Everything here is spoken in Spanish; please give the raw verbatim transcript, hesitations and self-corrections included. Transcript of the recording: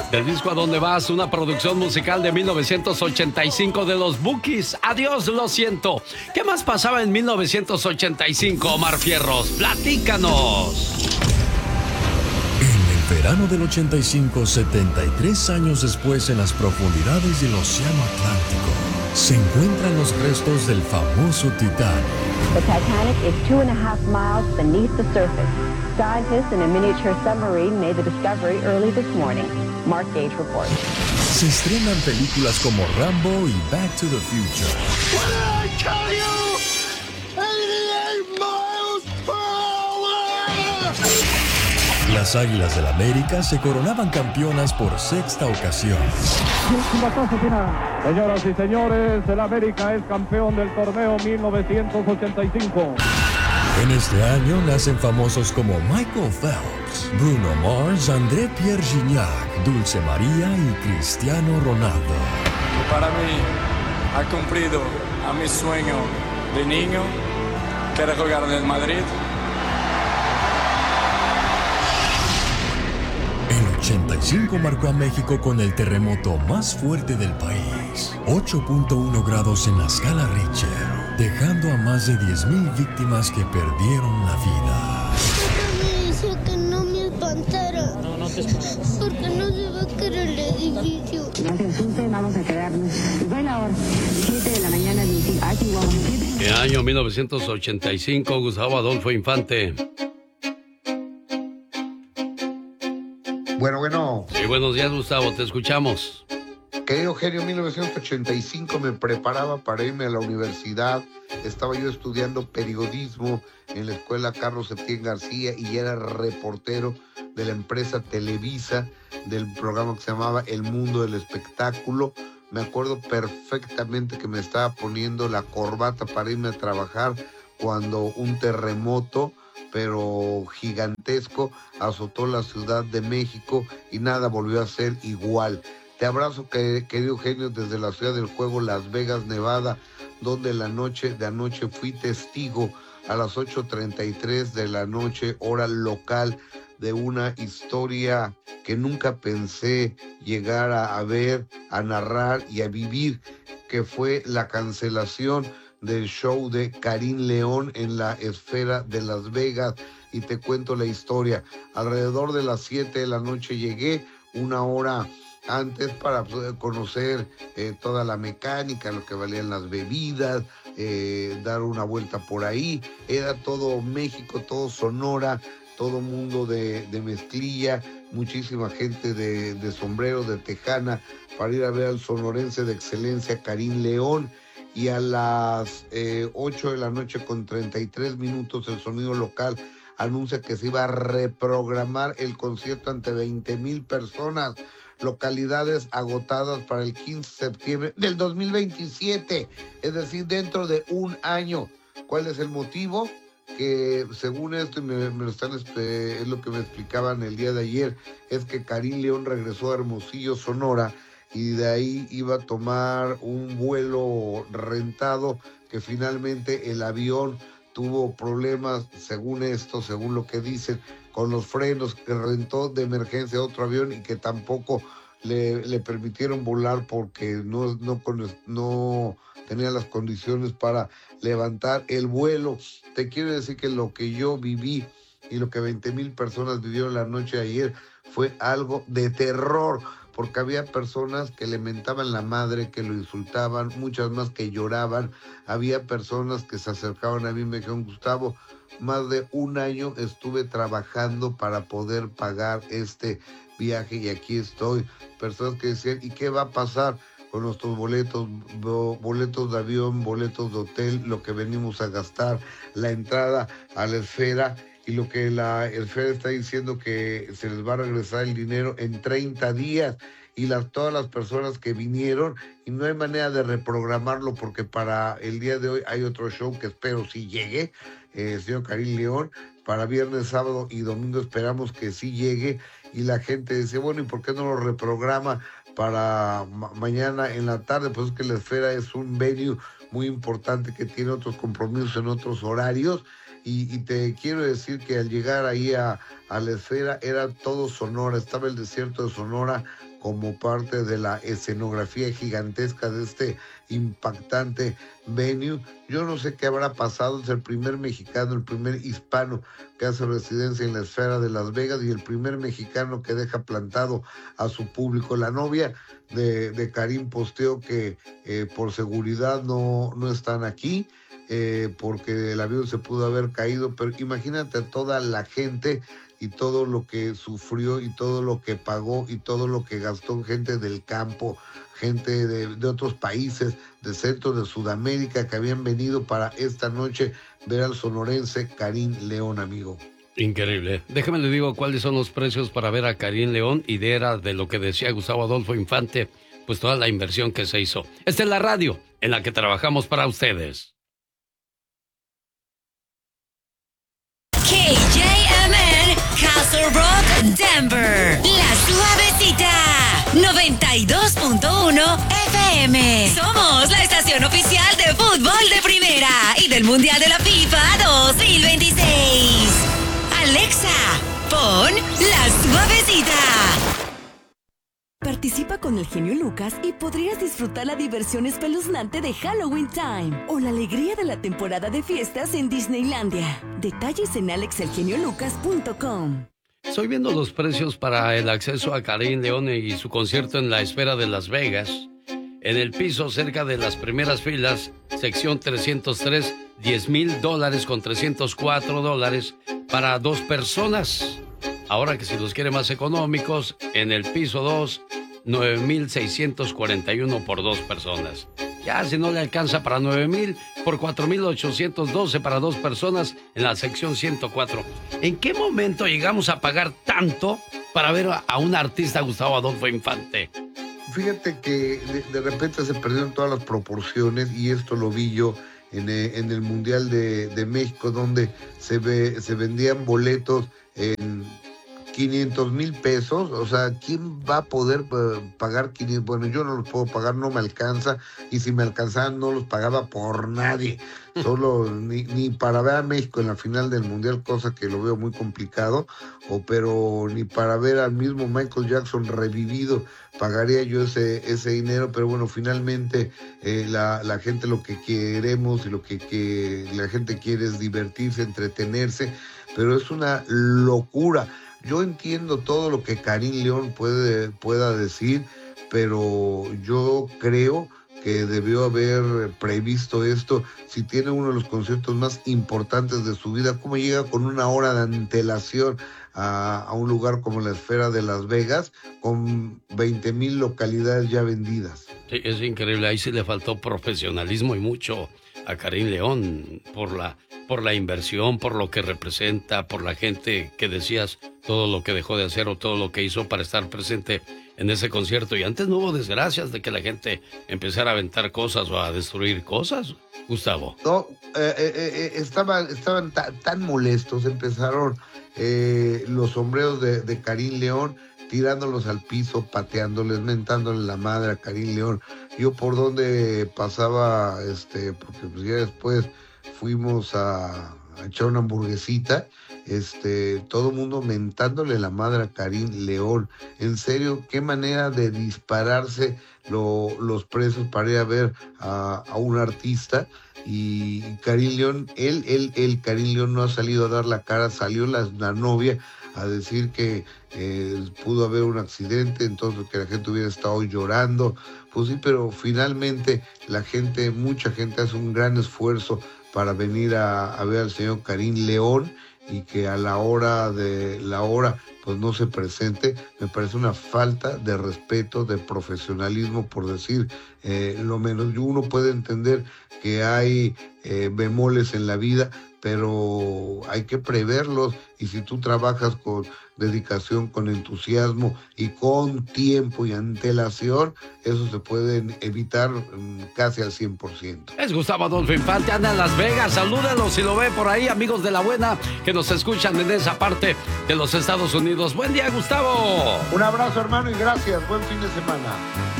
Del disco A Dónde Vas, una producción musical de mil novecientos ochenta y cinco de los Bukis. Adiós, lo siento. ¿Qué más pasaba en mil novecientos ochenta y cinco, Omar Fierros? ¡Platícanos! En el verano del ochenta y cinco, setenta y tres años después, en las profundidades del Océano Atlántico, se encuentran los restos del famoso Titanic. The Titanic is two and a half miles beneath the surface. Scientists in a miniature submarine made the discovery early this morning. Mark Gage reports. Se estrenan películas como Rambo y Back to the Future. What did I tell you? eighty-eight miles per hour. Las Águilas del América se coronaban campeonas por sexta ocasión. Señoras y señores, el América es campeón del torneo mil novecientos ochenta y cinco. En este año nacen famosos como Michael Phelps, Bruno Mars, André Pierre Gignac, Dulce María y Cristiano Ronaldo. Para mí, ha cumplido a mi sueño de niño, que era jugar en el Madrid. El ochenta y cinco marcó a México con el terremoto más fuerte del país, ocho punto uno grados en la escala Richter, dejando a más de diez mil víctimas que perdieron la vida. Me dice que no me espantara. No, no te espantes. Porque no se va a caer el edificio. No se asusten, vamos a quedarnos. Fue la hora, siete de la mañana, aquí vamos. En el año mil novecientos ochenta y cinco, Gustavo Adolfo Infante. Bueno, bueno. Sí, buenos días, Gustavo, te escuchamos. Querido genio, mil novecientos ochenta y cinco me preparaba para irme a la universidad. Estaba yo estudiando periodismo en la escuela Carlos Septién García y era reportero de la empresa Televisa, del programa que se llamaba El Mundo del Espectáculo. Me acuerdo perfectamente que me estaba poniendo la corbata para irme a trabajar cuando un terremoto, pero gigantesco, azotó la Ciudad de México y nada volvió a ser igual. Te abrazo, querido genio, desde la ciudad del juego, Las Vegas, Nevada, donde la noche de anoche fui testigo a las ocho treinta y tres de la noche, hora local, de una historia que nunca pensé llegar a, a ver, a narrar y a vivir, que fue la cancelación del show de Karim León en la esfera de Las Vegas. Y te cuento la historia. Alrededor de las siete de la noche llegué, una hora antes, para conocer eh, toda la mecánica, lo que valían las bebidas, eh, dar una vuelta por ahí. Era todo México, todo Sonora, todo mundo de, de mezclilla, muchísima gente de, de sombrero, de tejana, para ir a ver al sonorense de excelencia, Karim León. Y a las eh, ocho de la noche con treinta y tres minutos, el sonido local anuncia que se iba a reprogramar el concierto ante veinte mil personas. Localidades agotadas para el quince de septiembre del dos mil veintisiete, es decir, dentro de un año. ¿Cuál es el motivo? Que según esto, y me, me lo están, es lo que me explicaban el día de ayer, es que Karim León regresó a Hermosillo, Sonora, y de ahí iba a tomar un vuelo rentado, que finalmente el avión tuvo problemas, según esto, según lo que dicen, con los frenos, que rentó de emergencia otro avión y que tampoco le, le permitieron volar porque no, no, no tenía las condiciones para levantar el vuelo. Te quiero decir que lo que yo viví y lo que veinte mil personas vivieron la noche de ayer fue algo de terror, porque había personas que le mentaban la madre, que lo insultaban, muchas más que lloraban. Había personas que se acercaban a mí y me dijeron: Gustavo, más de un año estuve trabajando para poder pagar este viaje y aquí estoy. Personas que decían: ¿y qué va a pasar con nuestros boletos, boletos de avión, boletos de hotel, lo que venimos a gastar, la entrada a la esfera? Y lo que la esfera está diciendo, que se les va a regresar el dinero en treinta días. Y las, todas las personas que vinieron, y no hay manera de reprogramarlo, porque para el día de hoy hay otro show que espero si llegue, eh, el señor Karim León, para viernes, sábado y domingo esperamos que sí llegue. Y la gente dice: bueno, ¿y por qué no lo reprograma para ma- mañana en la tarde? Pues es que la esfera es un venue muy importante que tiene otros compromisos en otros horarios. y, y te quiero decir que al llegar ahí a, a la esfera era todo Sonora, estaba el desierto de Sonora como parte de la escenografía gigantesca de este impactante venue. Yo no sé qué habrá pasado, es el primer mexicano, el primer hispano que hace residencia en la esfera de Las Vegas y el primer mexicano que deja plantado a su público. La novia de, de Karim posteó que eh, por seguridad no, no están aquí, eh, porque el avión se pudo haber caído, pero imagínate a toda la gente y todo lo que sufrió y todo lo que pagó y todo lo que gastó gente del campo, gente de, de otros países, de centro de Sudamérica que habían venido para esta noche ver al sonorense Karim León, amigo. Increíble. Déjame le digo cuáles son los precios para ver a Karim León y de era de lo que decía Gustavo Adolfo Infante, pues toda la inversión que se hizo. Esta es la radio en la que trabajamos para ustedes. K J M N, Castle Rock, Denver. La Suavecita, noventa y dos punto uno F M. Somos la estación oficial de fútbol de primera y del Mundial de la FIFA dos mil veintiséis. Alexa, pon La Suavecita. Participa con el genio Lucas y podrías disfrutar la diversión espeluznante de Halloween Time o la alegría de la temporada de fiestas en Disneylandia. Detalles en alex el genio lucas punto com. Estoy viendo los precios para el acceso a Karim León y su concierto en la Esfera de Las Vegas. En el piso, cerca de las primeras filas, sección trescientos tres, diez mil dólares con trescientos cuatro dólares para dos personas. Ahora que si los quiere más económicos, en el piso dos, nueve mil seiscientos cuarenta y uno por dos personas. Ya si no le alcanza para nueve mil, por cuatro mil ochocientos doce para dos personas en la sección ciento cuatro. ¿En qué momento llegamos a pagar tanto para ver a un artista, Gustavo Adolfo Infante? Fíjate que de, de repente se perdieron todas las proporciones y esto lo vi yo en, en el Mundial de, de México, donde se, ve, se vendían boletos en quinientos mil pesos. O sea, ¿quién va a poder uh, pagar quinientos? Bueno, yo no los puedo pagar, no me alcanza, y si me alcanzaban no los pagaba por nadie, solo ni, ni para ver a México en la final del Mundial, cosa que lo veo muy complicado, o pero ni para ver al mismo Michael Jackson revivido pagaría yo ese, ese dinero. Pero bueno, finalmente eh, la, la gente lo que queremos y lo que, que la gente quiere es divertirse, entretenerse, pero es una locura. Yo entiendo todo lo que Karim León puede, pueda decir, pero yo creo que debió haber previsto esto. Si tiene uno de los conciertos más importantes de su vida, ¿cómo llega con una hora de antelación a, a un lugar como la Esfera de Las Vegas con veinte mil localidades ya vendidas? Sí, es increíble. Ahí sí le faltó profesionalismo y mucho a Karim León por la, por la inversión, por lo que representa, por la gente que decías, todo lo que dejó de hacer o todo lo que hizo para estar presente en ese concierto. Y antes no hubo desgracias de que la gente empezara a aventar cosas o a destruir cosas, Gustavo. No, eh, eh, eh, estaban, estaban ta, tan molestos, empezaron eh, los sombreros de, de Karim León, tirándolos al piso, pateándoles, mentándole la madre a Karim León. Yo por donde pasaba, este, porque pues ya después fuimos a, a echar una hamburguesita, este, todo el mundo mentándole la madre a Karim León. En serio, qué manera de dispararse lo, los presos para ir a ver a, a un artista. Y Karim León, él, él, él, Karim León no ha salido a dar la cara, salió la, la novia a decir que eh, pudo haber un accidente, entonces que la gente hubiera estado llorando. Pues sí, pero finalmente la gente, mucha gente hace un gran esfuerzo para venir a, a ver al señor Karim León, y que a la hora de la hora pues no se presente, me parece una falta de respeto, de profesionalismo, por decir eh, lo menos. Uno puede entender que hay eh, bemoles en la vida, pero hay que preverlos, y si tú trabajas con dedicación, con entusiasmo y con tiempo y antelación, eso se puede evitar casi al cien por ciento. Es Gustavo Adolfo Infante, anda en Las Vegas, salúdenlo si lo ve por ahí, amigos de La Buena, que nos escuchan en esa parte de los Estados Unidos. Buen día, Gustavo. Un abrazo, hermano, y gracias, buen fin de semana.